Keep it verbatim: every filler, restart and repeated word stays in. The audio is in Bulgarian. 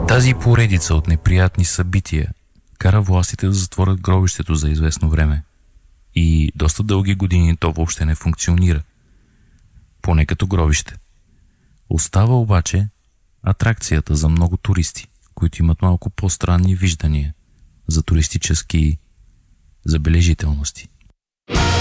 Тази поредица от неприятни събития кара властите да затворят гробището за известно време. И доста дълги години то въобще не функционира. Поне като гробище. Остава обаче атракцията за много туристи, които имат малко по-странни виждания за туристически забележителности.